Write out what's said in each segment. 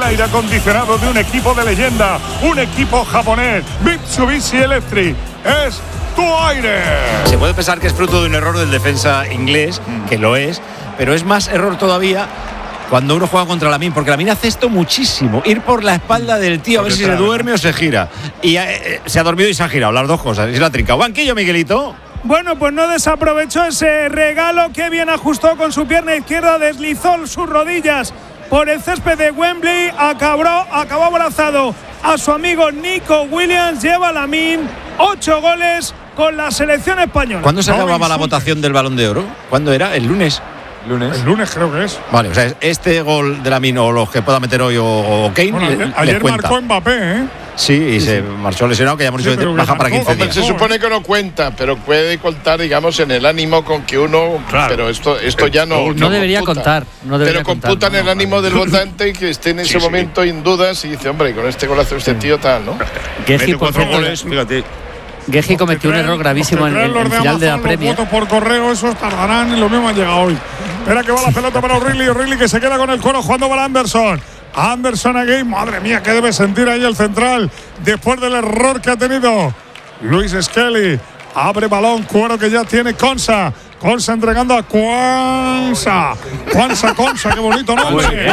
el aire acondicionado de un equipo de leyenda, un equipo japonés, Mitsubishi Electric. Es tu aire. Se puede pensar que es fruto de un error del defensa inglés, que lo es, pero es más error todavía cuando uno juega contra Lamine, porque Lamine hace esto muchísimo, ir por la espalda del tío a ver si se duerme o se gira. Y se ha dormido y se ha girado, las dos cosas, y se la ha trincado. Banquillo, Miguelito. Bueno, pues no desaprovechó ese regalo, que bien ajustó con su pierna izquierda, deslizó sus rodillas por el césped de Wembley, acabó abrazado a su amigo Nico Williams. Lleva Lamine 8 goles con la selección española. ¿Cuándo se acababa la votación del Balón de Oro? ¿Cuándo era? ¿El lunes? El lunes creo que es. Vale, o sea, este gol de Lamine o los que pueda meter hoy o Kane, bueno, ayer marcó Mbappé, ¿eh? Sí, y se marchó lesionado, que ya hemos dicho baja para 15 días. Se supone que no cuenta, pero puede contar, digamos, en el ánimo con que uno… Claro. Pero esto ya no… No debería computa. contar. No debería pero computa en el ánimo del votante que esté en ese momento en dudas y dice, hombre, con este golazo este tío tal, ¿no? Geji, por goles, fíjate. Geji cometió un error gravísimo en el final de la Premier. Los votos por correo, esos tardarán y lo mismo han llegado hoy. Espera que va la pelota para O'Reilly que se queda con el cuero jugando para Anderson again. Madre mía, que debe sentir ahí el central después del error que ha tenido Luis Skelly. Abre balón, cuero que ya tiene Konsa entregando a Konsa, qué bonito nombre.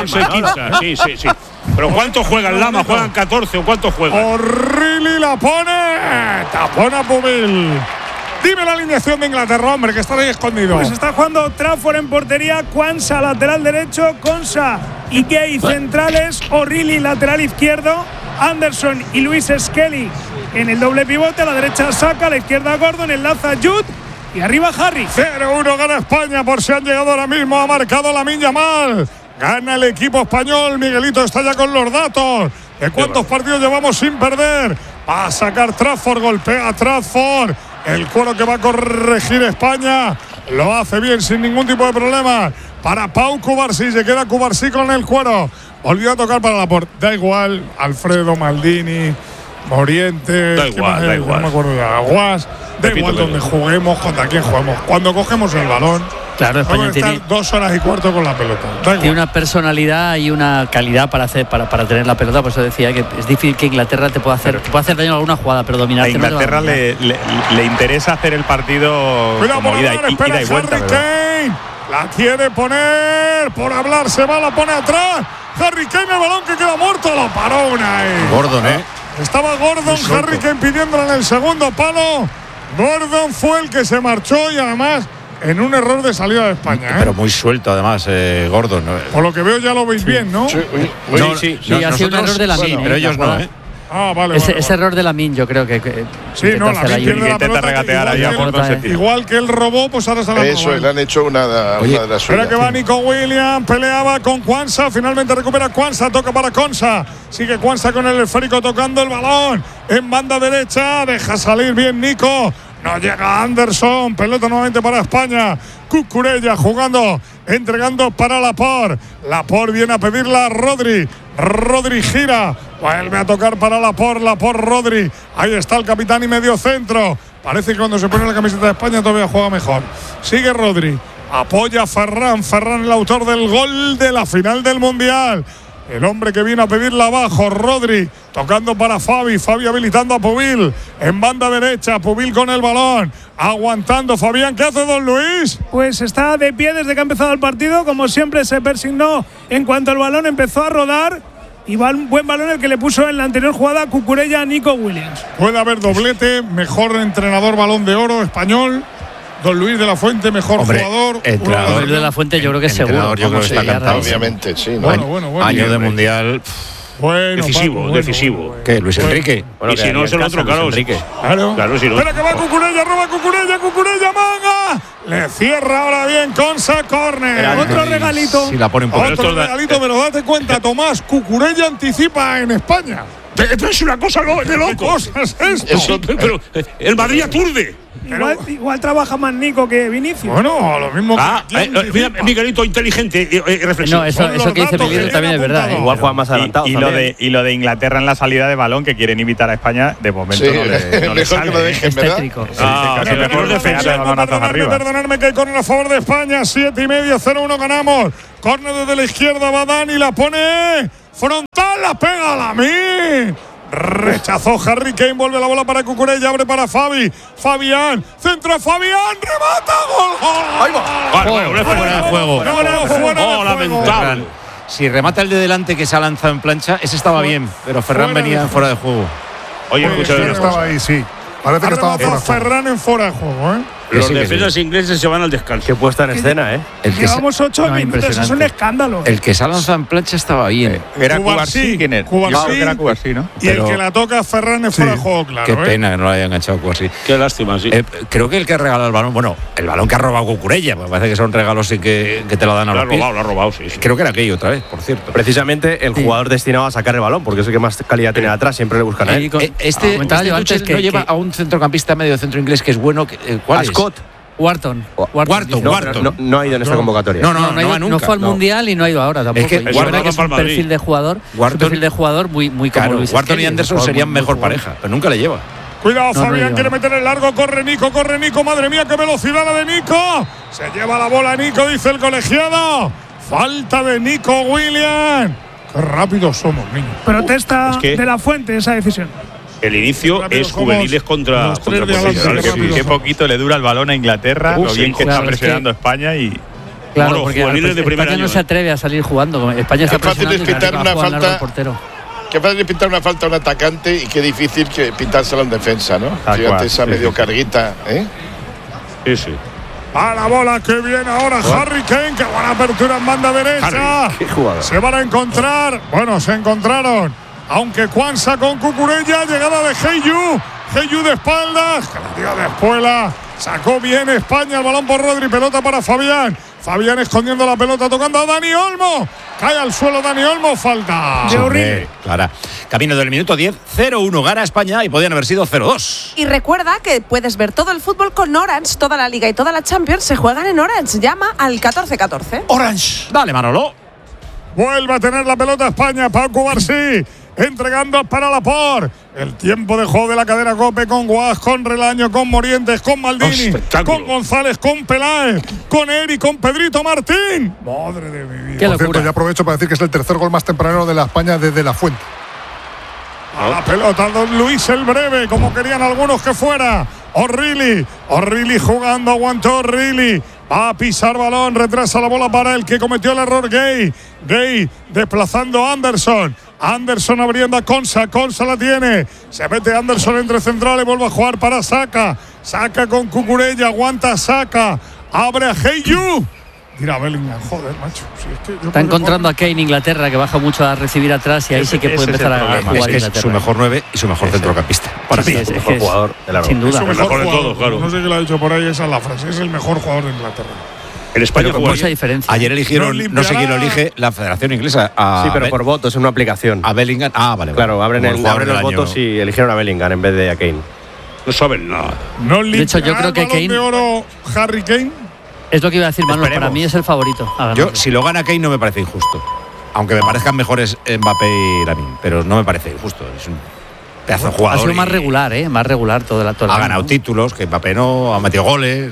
Sí. Pero ¿cuántos juegan Lama? ¿Juegan 14 o cuántos juegan? O'Reilly la pone, tapona Pubil. Dime la alineación de Inglaterra, hombre, que está ahí escondido. Pues está jugando Trafford en portería, Quansah lateral derecho, Konsa y Gay centrales, O'Reilly lateral izquierdo, Anderson y Luis Skelly en el doble pivote, a la derecha Saka, a la izquierda Gordon, enlaza Jude y arriba Harry. 0-1 gana España, por si han llegado ahora mismo, ha marcado Lamine Yamal. Gana el equipo español, Miguelito está ya con los datos de cuántos partidos llevamos sin perder. Va a sacar Trafford, golpea a Trafford. El cuero que va a corregir España lo hace bien, sin ningún tipo de problema. Para Pau Cubarsí, se queda Cubarsí con el cuero. Volvió a tocar para Laporte. Da igual, Alfredo, Maldini, Moriente. Da igual. No me acuerdo de Aguas. Da igual donde juguemos, contra quién juguemos. Cuando cogemos el balón, claro, España tiene 2 horas y cuarto con la pelota. Tiene una personalidad y una calidad para tener la pelota. Por eso decía que es difícil que Inglaterra te pueda hacer daño en alguna jugada, pero dominar. A Inglaterra le interesa hacer el partido como ida y vuelta. Harry Kane la quiere poner, por hablar se va, la pone atrás. Harry Kane, el balón que queda muerto, lo paró Gordon, Estaba Gordon, Harry Kane pidiéndolo en el segundo palo. Gordon fue el que se marchó y además en un error de salida de España. Pero muy suelto además, Gordon. Por lo que veo ya lo veis bien, ¿no? Sí, ha sido un error de Lamine, pero ellos no, vale. Ese error de Lamine, yo creo que sí, no, Lamine pierde la pelota, regatear ahí igual que él robó, pues ahora se la eso, le han hecho una de las suyas. Espera que va Nico Williams, peleaba con Quansah, finalmente recupera Quansah, toca para Konsa. Sigue Quansah con el esférico tocando el balón en banda derecha, deja salir bien Nico. No llega Anderson, pelota nuevamente para España. Cucurella jugando, entregando para Laporte. Laporte viene a pedirla a Rodri. Rodri gira, vuelve a tocar para Laporte, Rodri. Ahí está el capitán y medio centro. Parece que cuando se pone la camiseta de España todavía juega mejor. Sigue Rodri, apoya a Ferran, el autor del gol de la final del Mundial. El hombre que viene a pedirla abajo, Rodri, tocando para Fabi habilitando a Pubil, en banda derecha, Pubil con el balón, aguantando Fabián. ¿Qué hace don Luis? Pues está de pie desde que ha empezado el partido, como siempre se persignó en cuanto el balón empezó a rodar, y va un buen balón el que le puso en la anterior jugada Cucurella a Nico Williams. Puede haber doblete, mejor entrenador Balón de Oro español. Don Luis de la Fuente, mejor jugador. Luis de la Fuente, yo creo que seguro. Yo creo que está cantado. Obviamente, sí. Bueno. Año de mundial. Decisivo. ¿Qué? ¿Luis Enrique? Y si no es el otro, claro. Claro, si no. Espera que va Cucurella, roba Cucurella, manga. Le cierra ahora bien Konsa, córner. Otro regalito. Si la ponen por otro regalito, pero date cuenta, Tomás, Cucurella anticipa en España. Esto es una cosa de loco. ¿Qué cosa es esto? Pero el Madrid aturde. Igual trabaja más Nico que Vinicius. Bueno, lo mismo mira, Miguelito inteligente, reflexivo. No, eso que dice Miguelito también es verdad. Igual juega más adelantado. Y lo de Inglaterra en la salida de balón, que quieren invitar a España, de momento no le sale. Que lo dejen, ¿verdad? Mejor defensa de balonazos arriba. Perdonadme que hay córner a favor de España. 7:30, 0-1 ganamos. Córner desde la izquierda, va Dani, la pone Frontal, la pega Lamine. Rechazó Harry Kane, vuelve la bola para Cucurella, abre para Fabián, centro Fabián, remata, gol. Ahí va. Fuera de juego. Fuera de lamentable. Si remata el de delante que se ha lanzado en plancha, ese estaba bien, pero Ferran venía fuera de juego. Oye, escucha, estaba ahí, sí. Parece que estaba fuera de juego. Ferran en fuera de juego, ¿eh? Los defensas ingleses se van al descanso. Qué puesta en escena, ¿eh? Llevamos 8 minutos, es un escándalo. El que se ha lanzado en plancha estaba bien. Era Cubarsí, ¿quién era? Cubarsí. Yo creo que era Cubarsí, ¿no? Y el que la toca a Ferran es fuera de juego, claro. Qué pena que no lo haya enganchado Cubarsí. Qué lástima, sí. Creo que el que ha regalado el balón, bueno, el balón que ha robado Cucurella, me parece que son regalos y que te lo dan a los pies. Lo ha robado, sí. Creo que era aquello otra vez, por cierto. Precisamente el jugador destinado a sacar el balón, porque es el que más calidad tiene atrás, siempre le buscan a él. Este Tuchel no lleva a un centrocampista medio centro inglés que es bueno. ¿Cuál es? Scott. Wharton. No ha ido en esta convocatoria. No fue al Mundial y no ha ido ahora tampoco. Es que es un perfil de jugador, muy como Luis Wharton y Anderson serían mejor pareja, pero nunca le lleva. Cuidado, Fabián quiere meter el largo, corre Nico, madre mía, qué velocidad la de Nico. Se lleva la bola Nico, dice el colegiado. Falta de Nico Williams. Qué rápidos somos, niños. Protesta de la Fuente esa decisión. El inicio es juveniles contra Qué poquito le dura el balón a Inglaterra, lo bien que está presionando España y… Claro, porque España no se atreve a salir jugando. España está presionando y una falta. Qué fácil es pintar una falta a un atacante y qué difícil que pintársela a un defensa, ¿no? Fíjate esa medio carguita, ¿eh? Sí. A la bola que viene ahora Harry Kane, que buena apertura en banda derecha. Se van a encontrar, se encontraron. Aunque Quansah con Cucurella, llegada de Heyu de espaldas, que la tira de espuela, sacó bien España, el balón por Rodri, pelota para Fabián escondiendo la pelota, tocando a Dani Olmo, cae al suelo Dani Olmo, falta de Uribe. Clara. Camino del minuto 10, 0-1 gana España y podían haber sido 0-2. Y recuerda que puedes ver todo el fútbol con Orange, toda la Liga y toda la Champions se juegan en Orange, llama al 1414. Orange. Dale, Manolo. Vuelve a tener la pelota España, Pau Cubarsí. Entregando para Laporte. El tiempo de juego de la cadena COPE con Guas, con Relaño, con Morientes, con Maldini, con González, con Peláez, con Eri, con Pedrito Martín. Madre de mi vida. Por cierto, ya aprovecho para decir que es el tercer gol más tempranero de la España desde la Fuente. A la pelota Don Luis el Breve, como querían algunos que fuera. O'Reilly jugando, aguantó O'Reilly. Va a pisar balón, retrasa la bola para el que cometió el error Gay desplazando a Anderson abriendo a Quansah la tiene, se mete Anderson entre centrales, vuelve a jugar para Saka con Cucurella, aguanta Saka, abre a Heyu. Tira Bellingham, joder, macho. Está encontrando a Kane Inglaterra, que baja mucho a recibir atrás y ahí sí que puede empezar a jugar. Es su mejor 9 y su mejor centrocampista. Para mí es el mejor jugador de la sin duda. Es el mejor de todos, claro. No sé qué lo ha dicho por ahí, esa es la frase. Es el mejor jugador de Inglaterra. En España con mucha diferencia. Ayer eligieron, no sé quién lo elige, la Federación Inglesa. Sí, pero por votos, en una aplicación. A Bellingham. Vale. Claro, abren los votos y eligieron a Bellingham en vez de a Kane. No saben nada. De hecho, yo creo que Kane. De oro Harry Kane. Es lo que iba a decir Manuel, para mí es el favorito. Yo, si lo gana Kane, no me parece injusto. Aunque me parezcan mejores Mbappé y Lamine, pero no me parece injusto. Es un pedazo de jugador. Ha sido más regular, más regular todo el Ha ganado títulos, que Mbappé no, ha metido goles.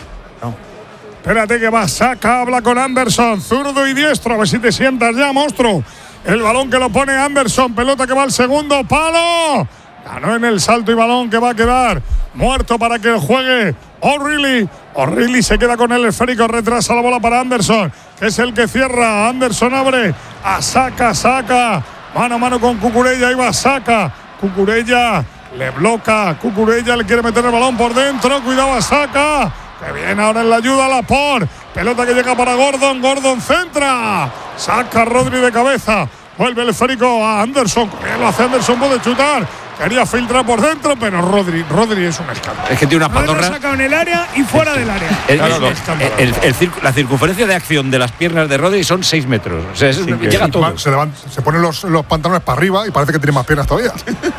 Espérate que va Saka, habla con Anderson, zurdo y diestro, a ver si te sientas ya, monstruo. El balón que lo pone Anderson, pelota que va al segundo palo. Ganó en el salto y balón que va a quedar muerto para que juegue O'Reilly se queda con el esférico, retrasa la bola para Anderson, que es el que cierra. Anderson abre a Saka, mano a mano con Cucurella, ahí va Saka. Cucurella le bloca, Cucurella le quiere meter el balón por dentro, cuidado a Saka, que viene ahora en la ayuda a Laporte, pelota que llega para Gordon centra, saca Rodri de cabeza, vuelve el esférico a Anderson, bien lo hace Anderson, puede chutar, quería filtrar por dentro, pero Rodri es un escándalo. Es que tiene una pandorra. Lo ha sacado en el área y fuera del área. La circunferencia de acción de las piernas de Rodri son 6 metros. O sea, llega todo. Se ponen los pantalones para arriba y parece que tiene más piernas todavía.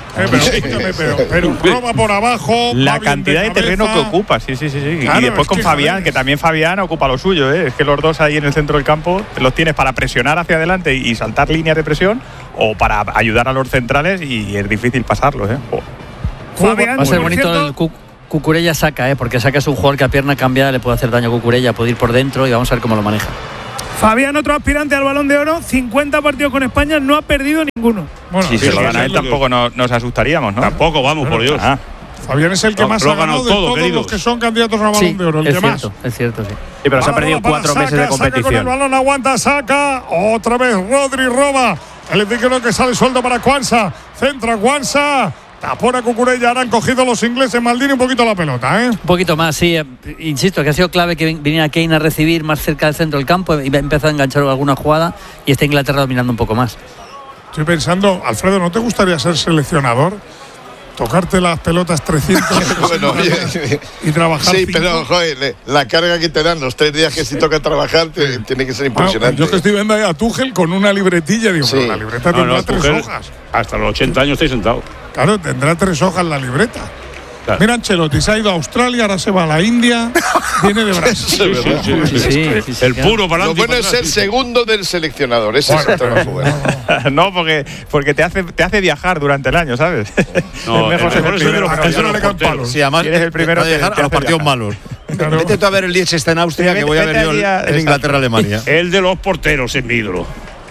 Pero prueba por abajo. La cantidad de terreno que ocupa, sí. Claro, y después con Fabián, que también Fabián ocupa lo suyo. Es que los dos ahí en el centro del campo los tienes para presionar hacia adelante y saltar líneas de presión o para ayudar a los centrales y es difícil pasarlos. Fabián, va a ser bonito el Cucurella Saka, porque Saka es un jugador que a pierna cambiada le puede hacer daño a Cucurella, puede ir por dentro y vamos a ver cómo lo maneja. Fabián, otro aspirante al Balón de Oro, 50 partidos con España, no ha perdido ninguno. Bueno, si se lo dan a él tampoco nos asustaríamos, ¿no? Tampoco, vamos, por Dios. Fabián es el que más ha ganado de todos los que son candidatos al Balón de Oro. El que más. Es cierto, sí. Sí, pero se ha perdido 4 meses de competición. Saca con el balón, aguanta, saca. Otra vez Rodri roba. El indicador que sale suelto para Quansah. Centra Quansah. Tapona Cucurella. Ahora han cogido los ingleses. Maldini un poquito la pelota, ¿eh? Un poquito más, sí. Insisto, que ha sido clave que viniera Kane a recibir más cerca del centro del campo y empezó a enganchar alguna jugada y está Inglaterra dominando un poco más. Estoy pensando, Alfredo, ¿no te gustaría ser seleccionador? Tocarte las pelotas 300 bueno, y trabajar. Sí, pero joder, la carga que te dan los 3 días que sí toca trabajar tiene que ser impresionante. Yo que estoy viendo ahí a Tuchel con una libretilla, digo, pero la libreta tendrá 3 hojas. Hasta los 80 años estoy sentado. Claro, tendrá 3 hojas la libreta. Claro. Mira, Ancelotti se ha ido a Australia, ahora se va a la India, viene de Brasil. Sí, el puro para lo bueno es ser segundo del seleccionador, ese es el bueno. No, porque te hace viajar durante el año, ¿sabes? No, es mejor ser el primero. Eso no le caen palos. Sí, además eres el primero a dejar a los partidos malos. Claro. Vete tú a ver el Liechtenstein en Austria, que voy a ver yo en Inglaterra-Alemania. El de los porteros es mi ídolo.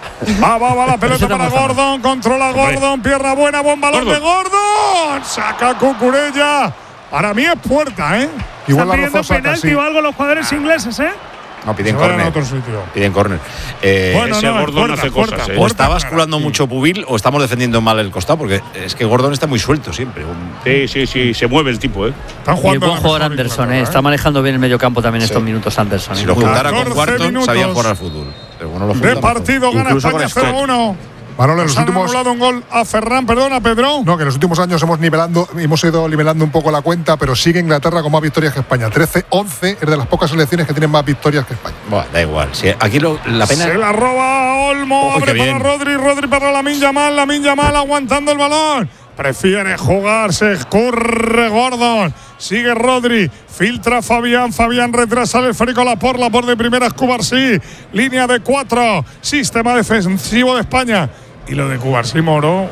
Va la pelota para Gordon, controla Gordon, pierna buena, buen balón de Gordon, saca Cucurella. Para mí es puerta, ¿eh? Igual están pidiendo penalti o algo los jugadores ingleses, ¿eh? No, piden córner. Piden córner. Bueno, ese Gordon hace cosas, ¿eh? O está basculando mucho Pubil o estamos defendiendo mal el costado, porque es que Gordon está muy suelto siempre. Sí, se mueve el tipo, ¿eh? Están jugando. Y buen jugador Anderson, ¿eh? Está manejando bien el mediocampo también estos minutos Anderson. Si lo juntara con Wharton, sabían jugar al fútbol. Pero bueno, de partido gana España 0-1. Manolo, nos han anulado un gol a Ferran, perdona, Pedro. No, que en los últimos años hemos ido nivelando un poco la cuenta, pero sigue Inglaterra con más victorias que España. 13-11 es de las pocas selecciones que tienen más victorias que España. Bueno, da igual. Si aquí la pena. Se la roba Olmo, abre para Rodri para Lamine Yamal aguantando el balón. Prefiere jugarse, corre Gordon, sigue Rodri, filtra Fabián retrasa el esférico, Laporte de primera, Cubarsí, línea de 4, sistema defensivo de España. Y lo de Cubarsí, Moro,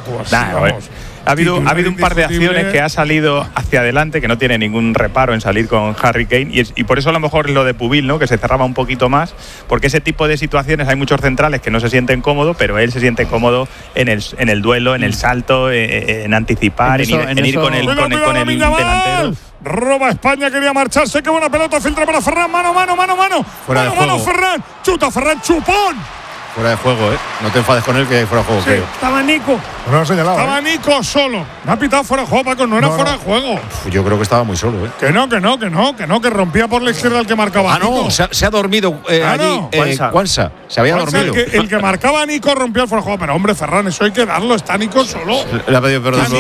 ha habido un par de acciones que ha salido hacia adelante, que no tiene ningún reparo en salir con Harry Kane, y por eso a lo mejor es lo de Pubil, ¿no? Que se cerraba un poquito más, porque ese tipo de situaciones hay muchos centrales que no se sienten cómodos, pero él se siente cómodo en el duelo, en el salto, en anticipar, en ir con el delantero. Roba España, quería marcharse, qué buena pelota, filtra para Ferran, mano. Fuera de juego. Ferran, chuta Ferran, chupón. Fuera de juego, ¿eh? No te enfades con él, que fuera de juego, creo. Estaba Nico. No lo he señalado. Estaba Nico solo. Me ha pitado fuera de juego, Paco. No era fuera de juego. Yo creo que estaba muy solo, ¿eh? Que no, que rompía por la izquierda el que marcaba. No, se ha dormido allí. Quansah. Se había dormido. El que marcaba a Nico rompió el fuera de juego. Pero hombre, Ferran, eso hay que darlo. Está Nico solo. Le ha pedido perdón.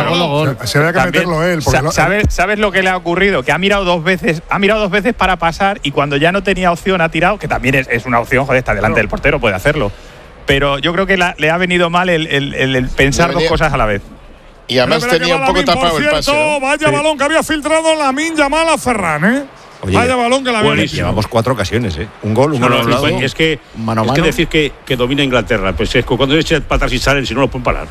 Se había que meterlo él. ¿Sabes lo que le ha ocurrido? Que ha mirado dos veces para pasar, y cuando ya no tenía opción ha tirado, que también es una opción, joder, está delante del portero, puede hacerlo. Pero yo creo que le ha venido mal el pensar dos cosas a la vez. Y además tenía un poco tapado el pase, ¿no? Vaya balón que había filtrado Lamine Yamal a Ferran, ¿eh? Oye, vaya balón que la había metido. Llevamos 4 ocasiones, ¿eh? Un gol, un anulado. Es que decir que domina Inglaterra, pues es que cuando echa para atrás y salen, si no lo pueden parar.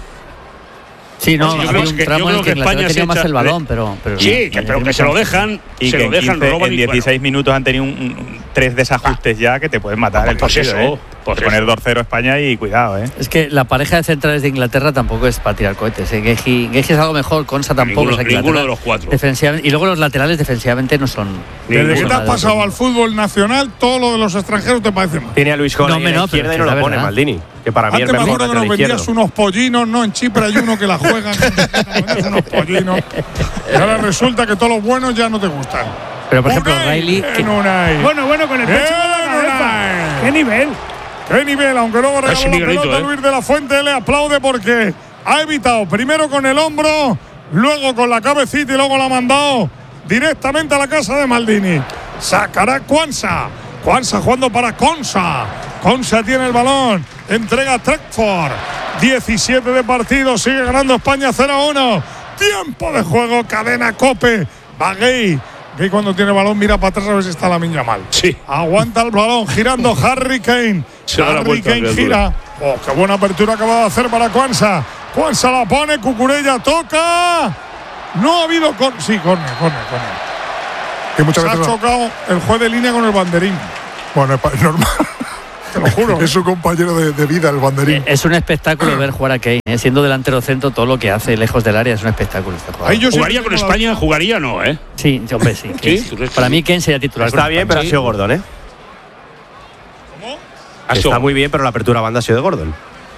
Sí, no, ha habido un tramo en que España tenía más el balón, pero sí, pero que se lo dejan, y que en 16 minutos han tenido 3 desajustes ya que te pueden matar el partido, por poner 2-0 España, y cuidado, Es que la pareja de centrales de Inglaterra tampoco es para tirar cohetes. Geji es algo mejor, Quansah tampoco. Ninguno de los 4. Y luego los laterales defensivamente no son. Desde que te has pasado al fútbol nacional, todo lo de los extranjeros te parece mal. Tiene a Luis Conde en la izquierda y no lo pone Maldini. Que para mí antes me acuerdo que nos vendías unos pollinos, ¿no? En Chipre hay uno que la juegan, unos pollinos. Y ahora resulta que todos los buenos ya no te gustan. Pero por ejemplo, Riley. Bueno, con el pecho de la cabeza. ¿Qué nivel? Aunque luego regaló la pelota, Luis de la Fuente le aplaude porque ha evitado primero con el hombro, luego con la cabecita y luego la ha mandado directamente a la casa de Maldini. Sacará Quansah jugando para Quansah. Quansah tiene el balón, entrega a Trekford. 17 de partido, sigue ganando España 0-1. Tiempo de juego, cadena COPE. Va Gay cuando tiene el balón mira para atrás a ver si está Lamine Yamal. Sí. Aguanta el balón, girando Harry Kane. Harry Kane gira. Qué buena apertura acaba de hacer para Quansah. Quansah la pone, Cucurella toca. No ha habido córner. Que muchas veces ha chocado el juez de línea con el banderín. Bueno, es normal. te lo juro. Es su compañero de vida, el banderín. Es un espectáculo ver jugar a Kane, siendo delantero centro, todo lo que hace lejos del área es un espectáculo. ¿Jugaría con España? ¿Jugaría no, Sí, hombre, sí. Para mí Kane sería titular. Está bien, pero ha sido Gordon, ¿Cómo? Está muy bien, pero la apertura a banda ha sido de Gordon.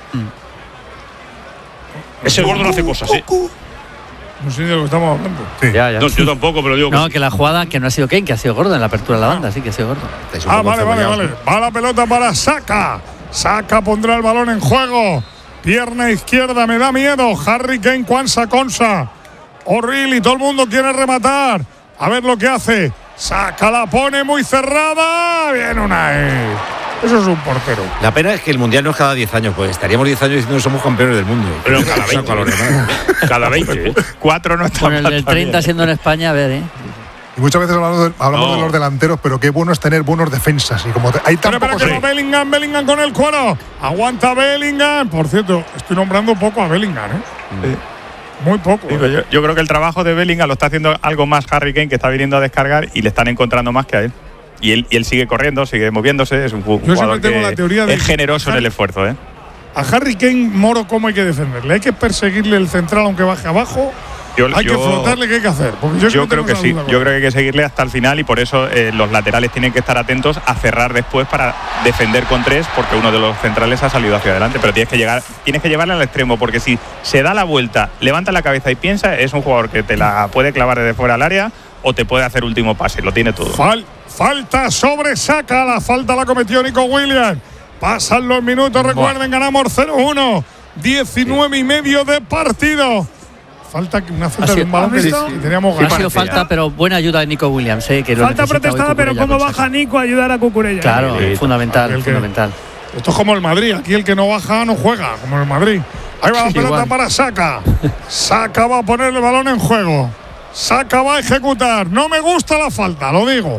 Ese Gordon hace cosas, No sé de lo que estamos hablando. Sí. Ya. No, yo tampoco, pero digo. No, que la jugada que no ha sido Kane, que ha sido Gordon en la apertura de la banda, sí que ha sido Gordon. Vale. Va la pelota para Saka. Saka pondrá el balón en juego. Pierna izquierda, me da miedo. Harry Kane, Kwanza, Konsa. O'Reilly, todo el mundo quiere rematar. A ver lo que hace. Saka la pone muy cerrada. Bien, Unai. Eso es un portero. La pena es que el Mundial no es cada 10 años, pues estaríamos 10 años diciendo que somos campeones del mundo. Pero cada 20. Cada 20. 4 no está mal. Con el 30 siendo en España, a ver, Y muchas veces hablamos de los delanteros, pero qué bueno es tener buenos defensas. Y como hay tan pero que va Bellingham con el cuero. Aguanta Bellingham. Por cierto, estoy nombrando poco a Bellingham, Muy poco. Yo creo que el trabajo de Bellingham lo está haciendo algo más Harry Kane, que está viniendo a descargar y le están encontrando más que a él. Y él sigue corriendo, sigue moviéndose. Es un jugador que la teoría es generoso en el esfuerzo. A Harry Kane, Moro, ¿cómo hay que defenderle? ¿Hay que perseguirle el central aunque baje abajo? ¿Hay que flotarle? ¿Qué hay que hacer? Yo creo que sí. Yo creo que hay que seguirle hasta el final y por eso los laterales tienen que estar atentos a cerrar después para defender con 3, porque uno de los centrales ha salido hacia adelante. Pero tienes que llevarle al extremo, porque si se da la vuelta, levanta la cabeza y piensa, es un jugador que te la puede clavar desde fuera al área o te puede hacer último pase. Lo tiene todo. Falta sobre Saka. La falta la cometió Nico Williams. Pasan los minutos. Recuerden, ganamos 0-1. 19 y medio de partido. Falta una falta de un balón que teníamos ganas. Ha sido falta, pero buena ayuda de Nico Williams. Que falta protestada, pero cómo baja Nico a ayudar a Cucurella. Claro, fundamental. Esto es como el Madrid. Aquí el que no baja no juega, como el Madrid. Ahí va la pelota para Saka. Saka va a poner el balón en juego. Saka va a ejecutar. No me gusta la falta, lo digo.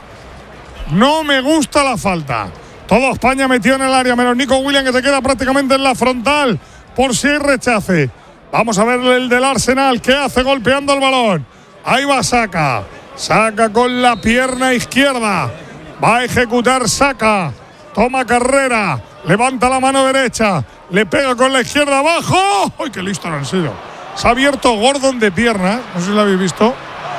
No me gusta la falta. Todo España metió en el área, menos Nico Williams, que se queda prácticamente en la frontal por si hay rechace. Vamos a ver el del Arsenal. ¿Qué hace golpeando el balón? Ahí va Saka. Saka con la pierna izquierda. Va a ejecutar Saka. Toma carrera. Levanta la mano derecha. Le pega con la izquierda abajo. ¡Ay, qué listo han sido! Se ha abierto Gordon de pierna. No sé si lo habéis visto.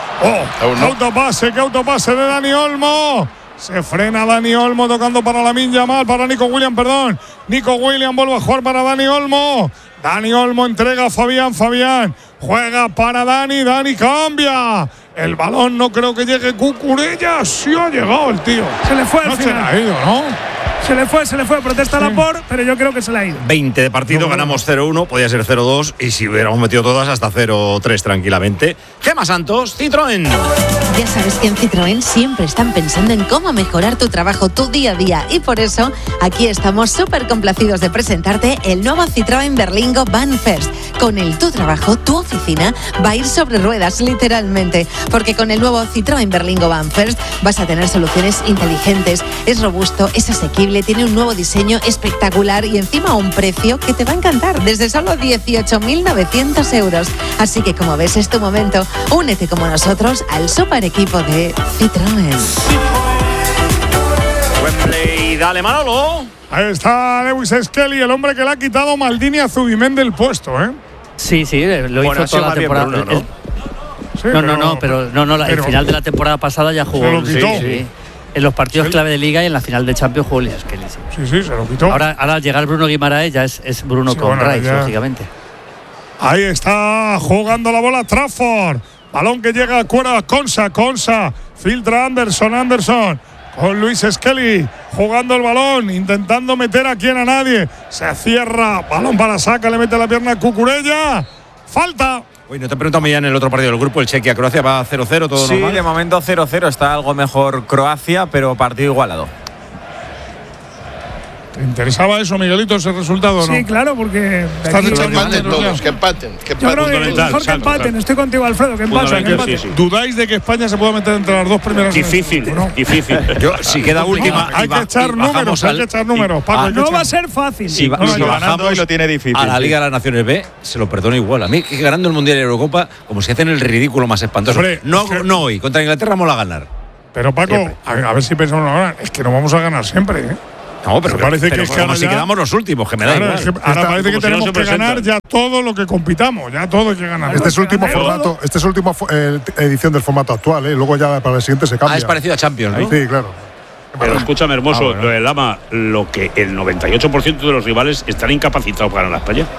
¡Qué autopase de Dani Olmo! Se frena Dani Olmo tocando para Lamine Yamal, para Nico Williams, perdón. Nico Williams vuelve a jugar para Dani Olmo. Dani Olmo entrega a Fabián. Fabián juega para Dani. Dani cambia. El balón no creo que llegue. Cucurella sí ha llegado el tío. Se le fue al final. Se le ha ido, ¿no? Se le fue. Protesta Laporte, pero yo creo que se le ha ido. 20 de partido, ganamos 0-1, podía ser 0-2 y si hubiéramos metido todas hasta 0-3 tranquilamente. Gemma Santos, Citroën. Ya sabes que en Citroën siempre están pensando en cómo mejorar tu trabajo, tu día a día. Y por eso, aquí estamos súper complacidos de presentarte el nuevo Citroën Berlingo Van First. Con el tu trabajo, tu oficina va a ir sobre ruedas, literalmente. Porque con el nuevo Citroën Berlingo Van First vas a tener soluciones inteligentes. Es robusto, es asequible, tiene un nuevo diseño espectacular y encima un precio que te va a encantar, desde solo 18.900 euros. Así que como ves, es tu momento. Únete como nosotros al super equipo de Citroën. Wembley, dale Manolo. Ahí está Lewis Skelly, el hombre que le ha quitado Maldini a Zubimendi del puesto, Sí, lo hizo toda la temporada. El final de la temporada pasada ya jugó. Se lo quitó. Sí. En los partidos clave de Liga y en la final de Champions jugó Lewis Skelly. Sí, se lo quitó. Ahora al llegar Bruno Guimaraes ya es Bruno con Rice, lógicamente. Ahí está jugando la bola Trafford. Balón que llega a cuerda Konsa. Filtra Anderson. Con Luis Skelly jugando el balón, intentando meter a quien a nadie. Se cierra, balón para Saka, le mete la pierna a Cucurella. Falta. Uy, no te preguntamos ya en el otro partido del grupo, el Chequia-Croacia va 0-0, todo normal. Sí, de momento 0-0, está algo mejor Croacia, pero partido igualado. ¿Te interesaba eso, Miguelito, ese resultado, no? Sí, claro, porque están empaten todos, que empaten. Yo creo que mejor que empaten. Estoy contigo, Alfredo, que empaten. Sí. ¿Dudáis de que España se pueda meter entre las dos primeras? Difícil. Yo, si queda última. Hay que echar números, Paco. No va a ser fácil. Si bajamos y lo tiene difícil. A la Liga de las Naciones B, se lo perdono igual. A mí, que ganando el Mundial y la Eurocopa, como si hacen el ridículo más espantoso. Hombre, no hoy, contra Inglaterra vamos a ganar. Pero Paco, a ver si pensamos ahora, es que no vamos a ganar siempre, No, pero parece que como si quedamos los últimos, que me da igual. Ahora parece que tenemos que ganar ya todo lo que compitamos, ya todo hay que ganar. Este es el último formato, edición del formato actual, luego ya para el siguiente se cambia. Es parecido a Champions, ¿no? Sí, claro. Pero escúchame, Hermoso, lo de Lama, lo que el 98% de los rivales están incapacitados para ganar a España.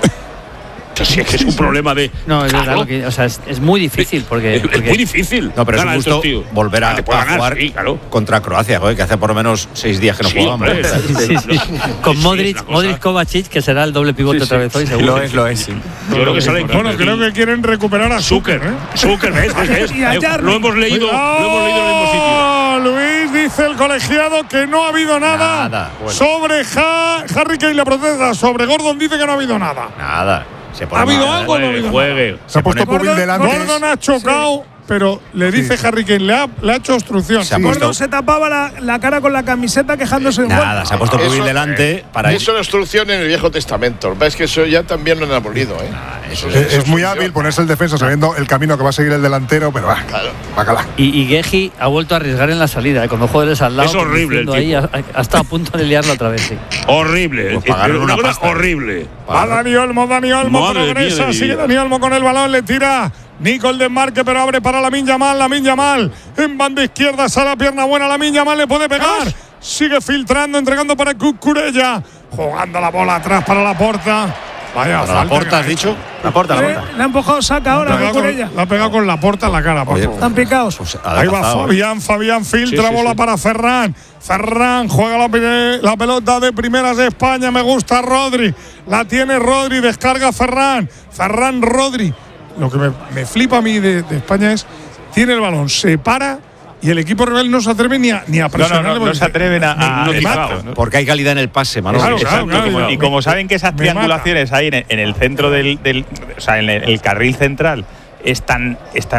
Si es que es un problema de. No, es verdad, es muy difícil porque. Es muy difícil. No, pero es un gusto volver a jugar contra Croacia, que hace por lo menos 6 días que no jugamos. Con Modric Kovacic, que será el doble pivote otra vez hoy, seguro. Lo es. Creo que quieren recuperar a Zucker. Zucker, ¿ves? Lo hemos leído en el mismo sitio. Luis, dice el colegiado que no ha habido nada. Sobre Harry Kane la protesta. Sobre Gordon dice que no ha habido nada. Nada. ¿Ha habido algo o no ha habido nada? Se ha puesto Pubil delante. Gordon ha chocado, pero le dice Harry Kane, le ha hecho obstrucción. Gordon se tapaba la cara con la camiseta quejándose de nada, se ha puesto Pubil delante para eso es obstrucción en el Viejo Testamento. Ves que eso ya también lo han abolido, es muy hábil ponerse el defensa sabiendo el camino que va a seguir el delantero, pero bacala. Y Geji ha vuelto a arriesgar en la salida, con los jugadores al lado. Es horrible el tipo. Ahí, ha estado a punto de liarlo otra vez, sí. Horrible. Una pasta. Horrible. Va Dani Olmo progresa, sigue Dani Olmo con el balón, le tira Nico el desmarque, pero abre para Lamine Yamal, en banda izquierda, sale a pierna buena, Lamine Yamal le puede pegar, sigue filtrando, entregando para Cucurella, jugando la bola atrás para Laporta. Vaya, ¿para Laporta has dicho? Laporta. Le ha empujado Saca ahora, Cucurella. La ha pegado con Laporta en la cara. Están picados. Ahí va Fabián filtra, bola para Ferran. Ferran juega la pelota de primeras de España, me gusta Rodri. La tiene Rodri, descarga Ferran. Rodri. Lo que me flipa a mí de España es, tiene el balón, se para y el equipo rival no se atreve ni a presionar. No se atreven a porque hay calidad en el pase, Manolo. Claro, y como saben que esas triangulaciones ahí en el centro o sea, en el carril central es tan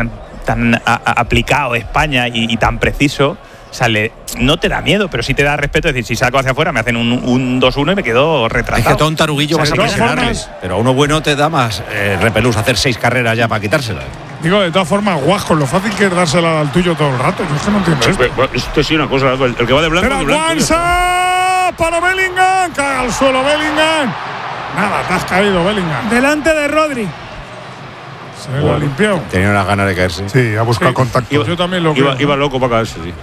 aplicado España y tan preciso, o sea, no te da miedo, pero sí te da respeto. Es decir, si salgo hacia afuera me hacen un 2-1 y me quedo retrasado. Es que todo un taruguillo vas a presionarles, pero a uno bueno te da más repelús hacer 6 carreras ya para quitársela. Digo, de todas formas, Guasco, lo fácil que es dársela al tuyo todo el rato. Yo es que no entiendo esto. Esto sí una cosa, el que va de blanco. Pero Guansa para Bellingham, cae al suelo Bellingham. Nada, te has caído, Bellingham. Delante de Rodri. Se lo limpió. Tenía unas ganas de caerse. Sí, ha buscado contacto. Yo también lo iba loco para caerse, sí.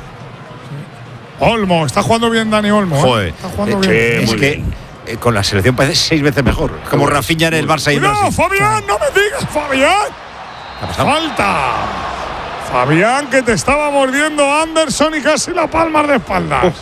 Olmo, está jugando bien Dani Olmo. Joder, está jugando bien. Es que con la selección parece 6 veces mejor. Como Rafinha en el Barça y el Brasil. ¡No, Fabián! ¡No me digas, Fabián! ¡Falta! Fabián, que te estaba mordiendo Anderson y casi la palma de espaldas.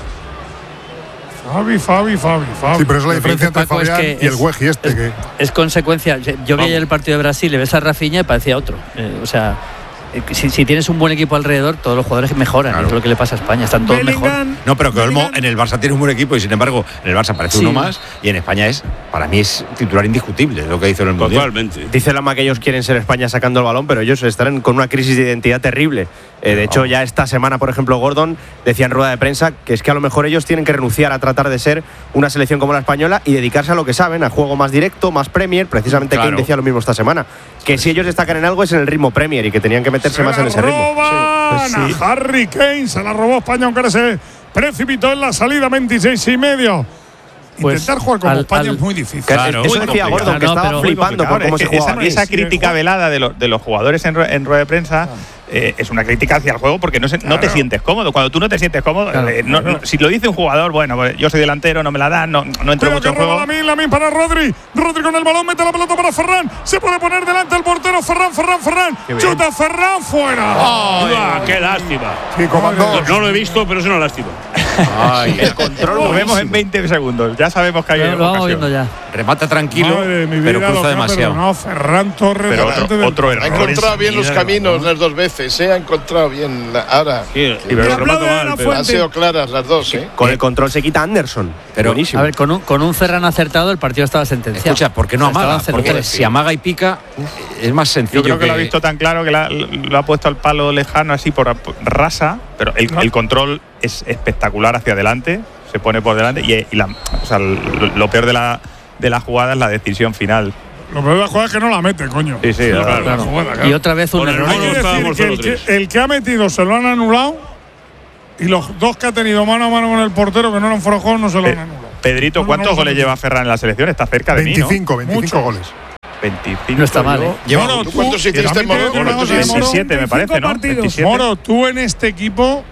Fabi. Sí, pero es la diferencia entre Fabián y el Güeji que es consecuencia. Yo vi el partido de Brasil, le ves a Rafinha y parecía otro. O sea, si tienes un buen equipo alrededor, todos los jugadores mejoran. Claro. Es lo que le pasa a España, están todos mejor. No, pero que Olmo en el Barça tiene un buen equipo y sin embargo en el Barça parece uno más y en España para mí es titular indiscutible, lo que hizo en el Mundial. Totalmente. Dice Lama que ellos quieren ser España sacando el balón, pero ellos estarán con una crisis de identidad terrible. De hecho, ya esta semana, por ejemplo, Gordon decía en rueda de prensa que es que a lo mejor ellos tienen que renunciar a tratar de ser una selección como la española y dedicarse a lo que saben, a juego más directo, más Premier. Precisamente Kane decía lo mismo esta semana, que si ellos destacan en algo es en el ritmo Premier y que tenían que meterse más en ese ritmo. Sí. A Harry Kane se la robó España, aunque se precipitó en la salida, 26,5. Intentar jugar como España es muy difícil. Claro, eso decía Gordon, que estaba flipando por cómo se jugaba. Esa crítica velada de los jugadores en rueda de prensa es una crítica hacia el juego porque no te sientes cómodo. Cuando tú no te sientes cómodo, si lo dice un jugador, bueno, pues yo soy delantero, no me la dan, no entro mucho en juego. Lamine para Rodri con el balón, mete la pelota para Ferran, se puede poner delante el portero, Ferran, chuta Ferran, fuera. ¡Qué lástima! Sí, no lo he visto, pero es una lástima. Ay, el control lo vemos en 20 segundos. Ya sabemos que hay lo vamos viendo ya. Remata tranquilo, pero cruza demasiado. No, Ferran Torres. Pero otro error. Ha encontrado bien los caminos las dos veces. Ha encontrado bien ahora. Sí, pero remata mal. Han sido claras las dos. Con el control se quita Anderson. Pero, buenísimo. A ver, con un Ferran acertado el partido estaba sentenciado. Escucha, ¿por qué no amaga? Porque si amaga y pica es más sencillo. Yo creo que lo ha visto tan claro que lo ha puesto al palo lejano así por rasa, pero el control es espectacular hacia adelante, se pone por delante lo peor de la jugada es la decisión final. Lo peor de la jugada es que no la mete, coño. Sí, claro. Jugada, claro. Y otra vez un error. Hay que decir que el que ha metido se lo han anulado. y los 2 que ha tenido mano a mano con el portero, que no eran fuera de juego, no se lo han anulado. Pedrito, ¿cuántos goles lleva Ferran en la selección? Está cerca de 25 mí, ¿no? 25 goles. 25. No está mal, ¿eh? ¿Cuántos hiciste, Moro? 17, me parece, ¿no? 27. Moro, tú en este equipo,